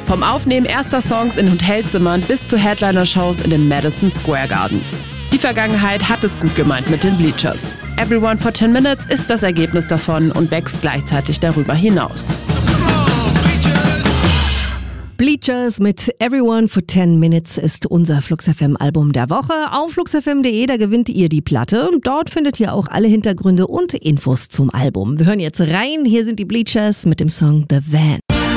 Vom Aufnehmen erster Songs in Hotelzimmern bis zu Headliner-Shows in den Madison Square Gardens. Die Vergangenheit hat es gut gemeint mit den Bleachers. Everyone for 10 Minutes ist das Ergebnis davon und wächst gleichzeitig darüber hinaus. Bleachers mit Everyone for 10 Minutes ist unser Flux FM Album der Woche. Auf fluxfm.de, da gewinnt ihr die Platte. Dort findet ihr auch alle Hintergründe und Infos zum Album. Wir hören jetzt rein. Hier sind die Bleachers mit dem Song The Van.